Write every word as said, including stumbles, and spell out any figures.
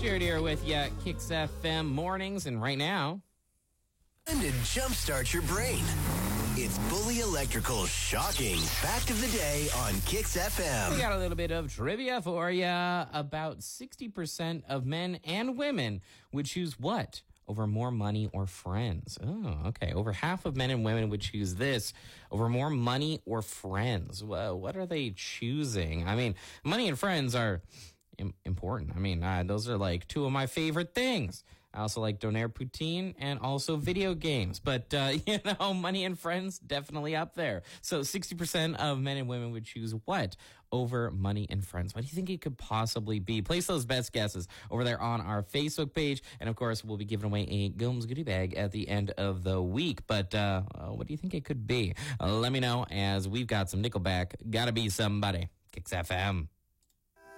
Jared here with you, Kicks F M mornings, and right now, time to jumpstart your brain. It's Bully Electrical's shocking fact of the day on Kicks F M. we got a little bit of trivia for you. About sixty percent of men and women would choose what over more money or friends? Oh, okay. Over half of men and women would choose this over more money or friends. Well, what are they choosing? I mean, money and friends are im- important. I mean, uh, those are like two of my favorite things. I also like doner poutine and also video games. But, uh, you know, money and friends, definitely up there. So sixty percent of men and women would choose what over money and friends? What do you think it could possibly be? Place those best guesses over there on our Facebook page. And, of course, we'll be giving away a Gomes goodie bag at the end of the week. But uh, uh, what do you think it could be? Uh, let me know, as we've got some Nickelback. Gotta Be Somebody. Kicks F M.